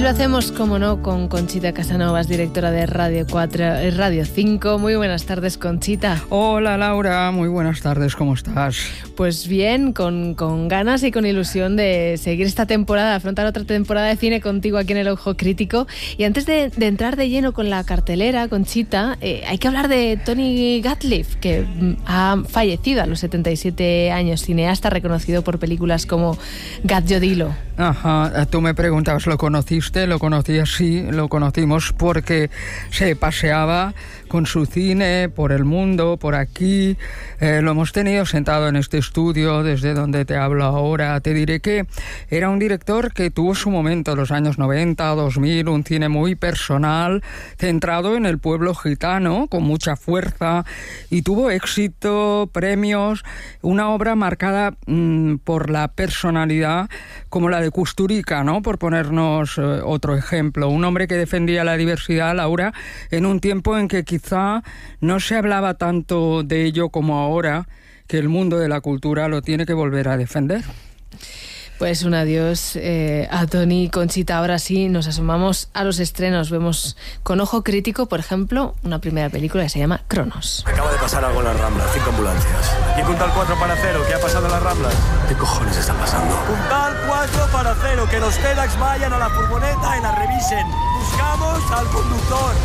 lo hacemos, como no, con Conchita Casanovas, directora de Radio 4, Radio 5. Muy buenas tardes, Conchita. Hola, Laura. Muy buenas tardes. ¿Cómo estás? Pues bien, con ganas y con ilusión de seguir esta temporada, de afrontar otra temporada de cine contigo aquí en El Ojo Crítico. Y antes de entrar de lleno con la cartelera, Conchita, hay que hablar de Tony Gatliff, que ha fallecido a los 77 años, cineasta reconocido por películas como Gat Jodilo. Ajá, tú me preguntabas, ¿lo conociste? Lo conocías, sí, lo conocimos porque se paseaba con su cine por el mundo, por aquí. Lo hemos tenido sentado en este estudio desde donde te hablo ahora. Te diré que era un director que tuvo su momento en los años 90, 2000, un cine muy personal, centrado en el pueblo gitano, con mucha fuerza, y tuvo éxito, premios, una obra marcada por la personalidad, como la de Kusturica, ¿no? Por ponernos otro ejemplo. Un hombre que defendía la diversidad, Laura, en un tiempo en que quizá no se hablaba tanto de ello como ahora, que el mundo de la cultura lo tiene que volver a defender. Pues un adiós a Tony. Conchita, ahora sí nos asomamos a los estrenos. Vemos con ojo crítico, por ejemplo, una primera película que se llama Cronos. Acaba de pasar algo en las Ramblas, 5 ambulancias. ¿Y Puntal 4 para 0? ¿Qué ha pasado en las Ramblas? ¿Qué cojones está pasando? Puntal 4 para 0, que los FedEx vayan a la furgoneta y la revisen. Buscamos al conductor.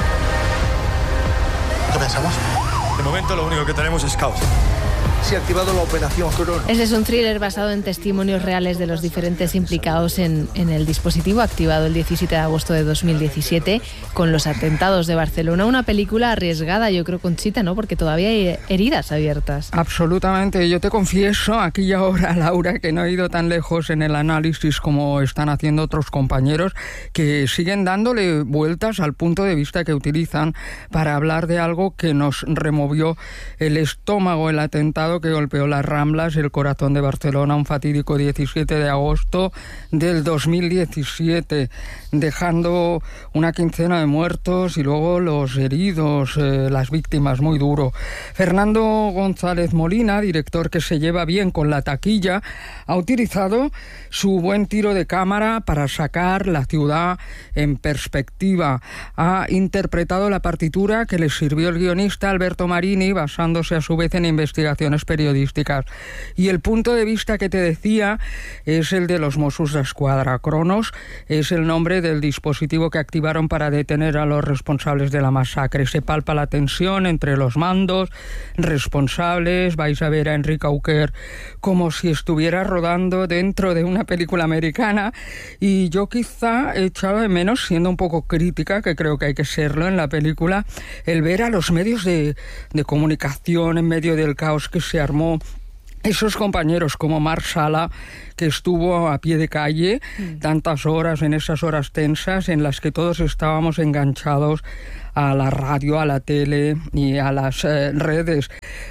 ¿Qué pensamos? De momento lo único que tenemos es caos. Se ha activado la operación Cronos. Este es un thriller basado en testimonios reales de los diferentes implicados en el dispositivo activado el 17 de agosto de 2017 con los atentados de Barcelona. Una película arriesgada, yo creo, Conchita, ¿no? Porque todavía hay heridas abiertas. Absolutamente. Yo te confieso aquí y ahora, Laura, que no he ido tan lejos en el análisis como están haciendo otros compañeros, que siguen dándole vueltas al punto de vista que utilizan para hablar de algo que nos removió el estómago, el atentado que golpeó las Ramblas, el corazón de Barcelona, un fatídico 17 de agosto del 2017, dejando una quincena de muertos y luego los heridos, las víctimas, muy duro. Fernando González Molina, director que se lleva bien con la taquilla, ha utilizado su buen tiro de cámara para sacar la ciudad en perspectiva. Ha interpretado la partitura que le sirvió el guionista Alberto Marini, basándose a su vez en investigaciones periodísticas. Y el punto de vista que te decía es el de los Mossos d'Esquadra. Cronos es el nombre del dispositivo que activaron para detener a los responsables de la masacre. Se palpa la tensión entre los mandos responsables. Vais a ver a Enrique Auquer como si estuviera rodando dentro de una película americana, y yo quizá he echado de menos, siendo un poco crítica, que creo que hay que serlo en la película, el ver a los medios de comunicación en medio del caos que se armó. Esos compañeros como Marc Sala, que estuvo a pie de calle tantas horas, en esas horas tensas en las que todos estábamos enganchados a la radio, a la tele y a las redes.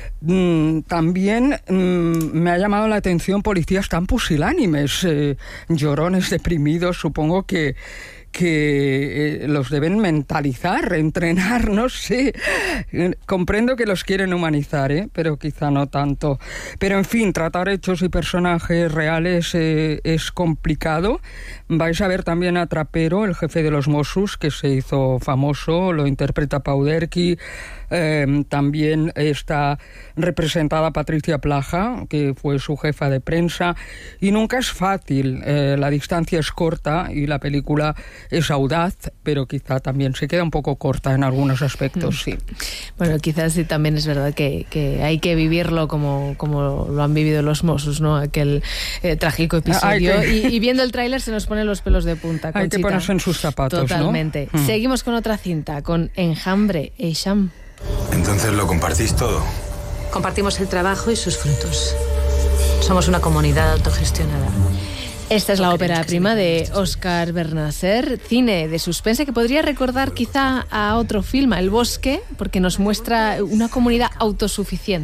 También me ha llamado la atención policías tan pusilánimes, llorones, deprimidos. Supongo que los deben mentalizar, entrenar, no sé. Comprendo que los quieren humanizar, pero quizá no tanto. Pero en fin, tratar hechos y personajes reales es complicado. Vais a ver también a Trapero, el jefe de los Mossos, que se hizo famoso, lo interpreta Pau Derqui. También está representada Patricia Plaja, que fue su jefa de prensa, y nunca es fácil. La distancia es corta y la película es audaz, pero quizá también se queda un poco corta en algunos aspectos, sí. Bueno, quizás sí, también es verdad que hay que vivirlo como lo han vivido los Mossos, ¿no? Aquel trágico episodio. Y viendo el tráiler se nos ponen los pelos de punta, Conchita. Hay que ponerse en sus zapatos, totalmente, ¿no? Seguimos con otra cinta, con Enjambre, Eixam. Entonces lo compartís todo. Compartimos el trabajo y sus frutos. Somos una comunidad autogestionada. Esta es la ópera prima de Óscar Bernasser, cine de suspense que podría recordar quizá a otro film, El Bosque, porque nos muestra una comunidad autosuficiente.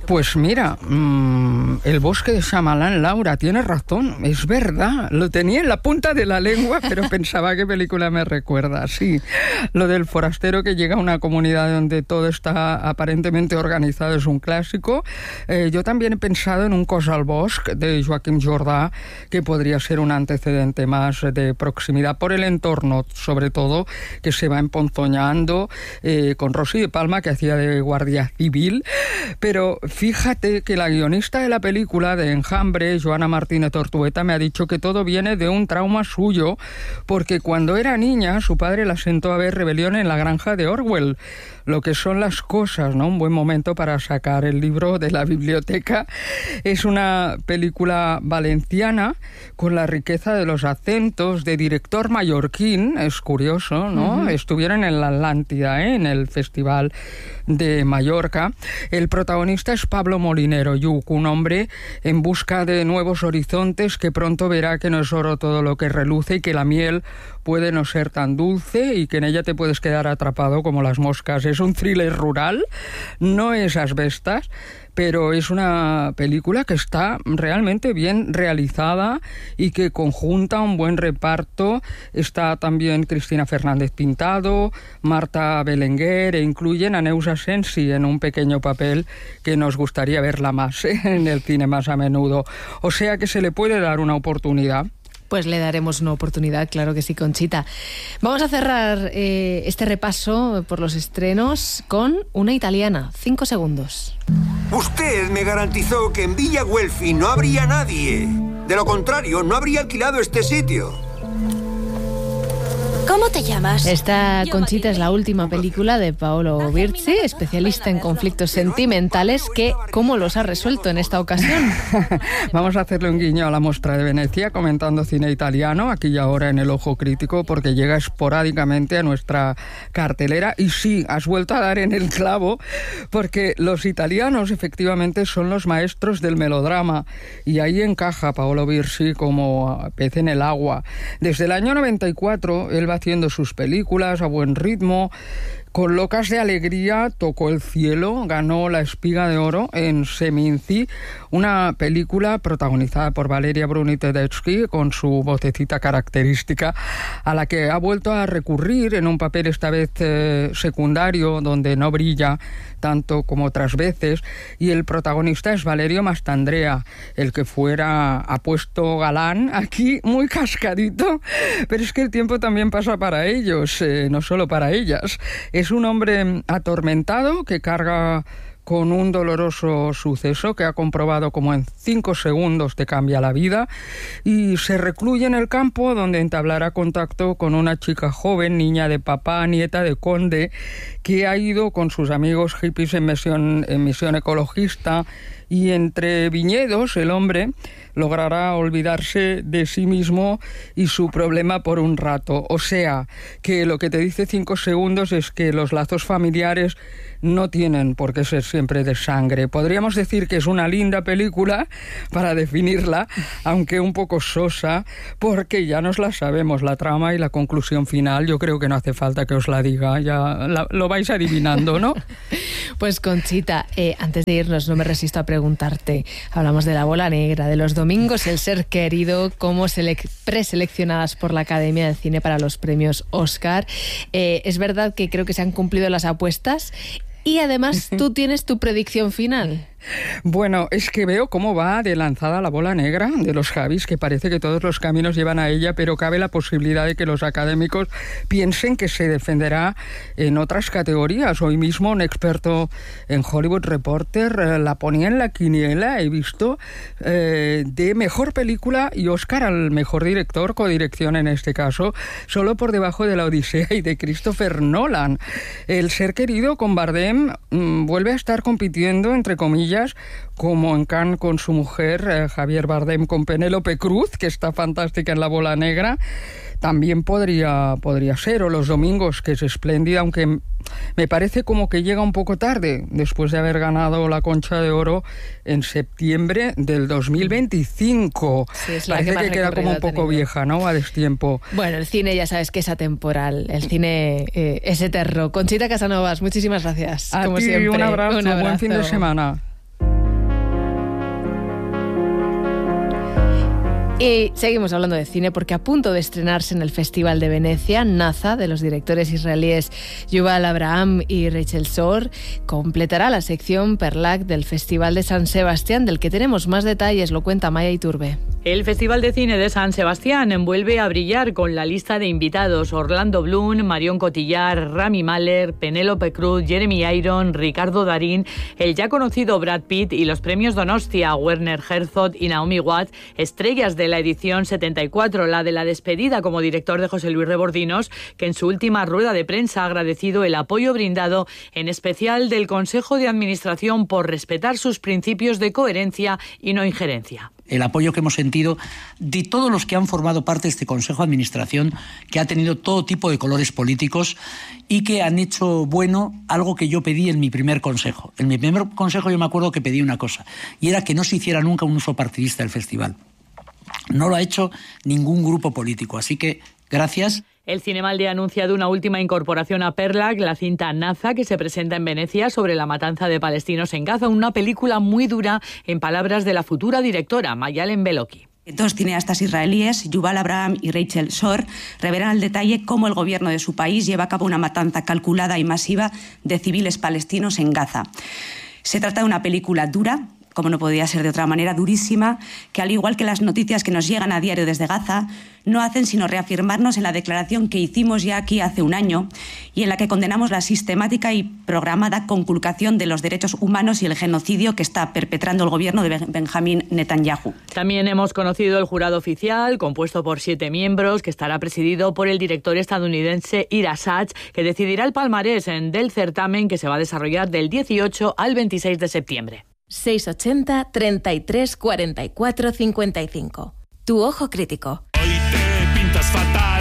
Pues mira, El bosque de Shyamalan, Laura, tienes razón, es verdad, lo tenía en la punta de la lengua, pero pensaba qué película me recuerda. Sí, lo del forastero que llega a una comunidad donde todo está aparentemente organizado es un clásico. Yo también he pensado en Un cos al bosc, de Joaquim Jordà, que podría ser un antecedente más de proximidad por el entorno, sobre todo, que se va emponzoñando, con Rosy de Palma, que hacía de guardia civil. Pero fíjate que la guionista de la película de Enjambre, Joana Martínez Tortueta, me ha dicho que todo viene de un trauma suyo, porque cuando era niña su padre la sentó a ver Rebelión en la granja de Orwell. Lo que son las cosas, ¿no? Un buen momento para sacar el libro de la biblioteca. Es una película valenciana con la riqueza de los acentos, de director mallorquín, es curioso, ¿no? Uh-huh. Estuvieron en la Atlántida, en el Festival de Mallorca. El protagonista es Pablo Molinero Lluch, un hombre en busca de nuevos horizontes que pronto verá que no es oro todo lo que reluce y que la miel puede no ser tan dulce y que en ella te puedes quedar atrapado como las moscas. Es un thriller rural, no es asbestas, pero es una película que está realmente bien realizada y que conjunta un buen reparto. Está también Cristina Fernández Pintado, Marta Belenguer, e incluyen a Neus Asensi en un pequeño papel que nos gustaría verla más en el cine más a menudo. O sea que se le puede dar una oportunidad. Pues le daremos una oportunidad, claro que sí, Conchita. Vamos a cerrar este repaso por los estrenos con una italiana. 5 segundos. Usted me garantizó que en Villa Guelfi no habría nadie. De lo contrario, no habría alquilado este sitio. ¿Cómo te llamas? Esta, Conchita, es la última película de Paolo Virzi, especialista en conflictos sentimentales, que ¿cómo los ha resuelto en esta ocasión? Vamos a hacerle un guiño a la Mostra de Venecia comentando cine italiano, aquí y ahora en El Ojo Crítico, porque llega esporádicamente a nuestra cartelera. Y sí, has vuelto a dar en el clavo, porque los italianos efectivamente son los maestros del melodrama, y ahí encaja Paolo Virzi como pez en el agua. Desde el año 94, él va haciendo sus películas a buen ritmo. Con Locas de Alegría tocó el cielo, ganó la Espiga de Oro en Seminci, una película protagonizada por Valeria Bruni Tedeschi, con su vocecita característica, a la que ha vuelto a recurrir en un papel esta vez secundario, donde no brilla tanto como otras veces, y el protagonista es Valerio Mastandrea, el que fuera apuesto galán, aquí muy cascadito, pero es que el tiempo también pasa para ellos, no solo para ellas. Es un hombre atormentado que carga con un doloroso suceso que ha comprobado como en 5 segundos te cambia la vida, y se recluye en el campo, donde entablará contacto con una chica joven, niña de papá, nieta de conde, que ha ido con sus amigos hippies en misión ecologista, y entre viñedos el hombre logrará olvidarse de sí mismo y su problema por un rato. O sea, que lo que te dice 5 segundos es que los lazos familiares no tienen por qué ser siempre de sangre. Podríamos decir que es una linda película para definirla, aunque un poco sosa, porque ya nos la sabemos, la trama y la conclusión final. Yo creo que no hace falta que os la diga, ya lo vais adivinando, ¿no? Pues Conchita, antes de irnos no me resisto a preguntarte, hablamos de La Bola Negra, de los domingos, El ser querido, como preseleccionadas por la Academia de Cine para los premios Oscar. Es verdad que creo que se han cumplido las apuestas y además tú tienes tu predicción final. Bueno, es que veo cómo va de lanzada La Bola Negra de los Javis, que parece que todos los caminos llevan a ella, pero cabe la posibilidad de que los académicos piensen que se defenderá en otras categorías. Hoy mismo un experto en Hollywood Reporter la ponía en la quiniela, he visto, de mejor película y Oscar al mejor director, codirección en este caso, solo por debajo de La Odisea y de Christopher Nolan. El ser querido con Bardem vuelve a estar compitiendo, entre comillas, como en Cannes con su mujer, Javier Bardem con Penélope Cruz, que está fantástica en La Bola Negra. También podría ser, o Los domingos, que es espléndida, aunque me parece como que llega un poco tarde, después de haber ganado la Concha de Oro en septiembre del 2025. Sí, parece que queda como un poco vieja, ¿no? A destiempo. Bueno, el cine ya sabes que es atemporal, el cine es eterno. Conchita Casanovas, muchísimas gracias. A como ti, siempre. un abrazo, buen fin de semana. Y seguimos hablando de cine porque a punto de estrenarse en el Festival de Venecia, Naza, de los directores israelíes Yuval Abraham y Rachel Shor, completará la sección Perlac del Festival de San Sebastián, del que tenemos más detalles, lo cuenta Maya Iturbe. El Festival de Cine de San Sebastián vuelve a brillar con la lista de invitados: Orlando Bloom, Marion Cotillard, Rami Malek, Penélope Cruz, Jeremy Irons, Ricardo Darín, el ya conocido Brad Pitt y los premios Donostia, Werner Herzog y Naomi Watts, estrellas de la edición 74, la de la despedida como director de José Luis Rebordinos, que en su última rueda de prensa ha agradecido el apoyo brindado, en especial del Consejo de Administración, por respetar sus principios de coherencia y no injerencia. El apoyo que hemos sentido de todos los que han formado parte de este Consejo de Administración, que ha tenido todo tipo de colores políticos y que han hecho bueno algo que yo pedí en mi primer consejo. En mi primer consejo yo me acuerdo que pedí una cosa, y era que no se hiciera nunca un uso partidista del festival. No lo ha hecho ningún grupo político, así que gracias. El Cinemalde ha anunciado una última incorporación a Perlac, la cinta Naza, que se presenta en Venecia sobre la matanza de palestinos en Gaza, una película muy dura, en palabras de la futura directora, Mayalen Beloki. Dos cineastas israelíes, Yuval Abraham y Rachel Shor, revelan al detalle cómo el gobierno de su país lleva a cabo una matanza calculada y masiva de civiles palestinos en Gaza. Se trata de una película dura, como no podía ser de otra manera, durísima, que al igual que las noticias que nos llegan a diario desde Gaza, no hacen sino reafirmarnos en la declaración que hicimos ya aquí hace un año y en la que condenamos la sistemática y programada conculcación de los derechos humanos y el genocidio que está perpetrando el gobierno de Benjamín Netanyahu. También hemos conocido el jurado oficial, compuesto por 7 miembros, que estará presidido por el director estadounidense Ira Sachs, que decidirá el palmarés del certamen, que se va a desarrollar del 18 al 26 de septiembre. 680 33 44 55. Tu ojo crítico. Hoy te pintas fatal,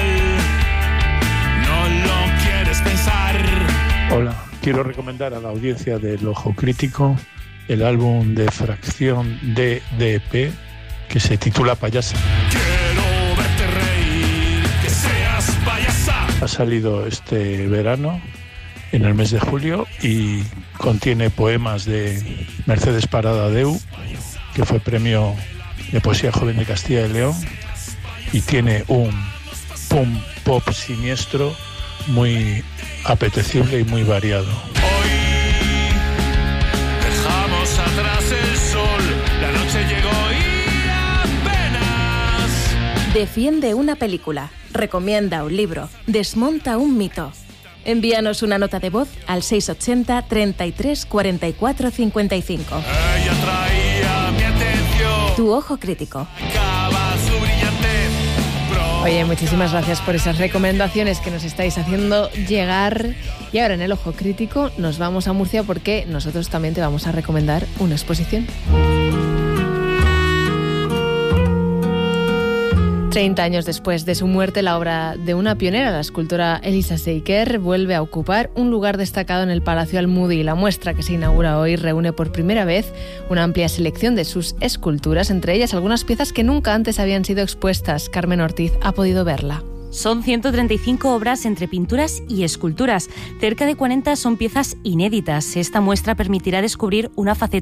no lo quieres pensar. Hola, quiero recomendar a la audiencia del Ojo Crítico el álbum de Fracción DDP que se titula Payasa. Quiero verte reír, que seas payasa. Ha salido este verano, en el mes de julio, y contiene poemas de Mercedes Parada Deu, que fue premio de poesía joven de Castilla y León, y tiene un pum pop siniestro muy apetecible y muy variado. Hoy dejamos atrás el sol, la noche llegó y apenas. Defiende una película, recomienda un libro, desmonta un mito. Envíanos una nota de voz al 680 33 44 55. Ella traía mi atención. Tu ojo crítico. Su brillante. Oye, muchísimas gracias por esas recomendaciones que nos estáis haciendo llegar. Y ahora en el Ojo Crítico nos vamos a Murcia porque nosotros también te vamos a recomendar una exposición. 30 años después de su muerte, la obra de una pionera, la escultora Elisa Seiker, vuelve a ocupar un lugar destacado en el Palacio Almudi. La muestra que se inaugura hoy reúne por primera vez una amplia selección de sus esculturas, entre ellas algunas piezas que nunca antes habían sido expuestas. Carmen Ortiz ha podido verla. Son 135 obras entre pinturas y esculturas. Cerca de 40 son piezas inéditas. Esta muestra permitirá descubrir una faceta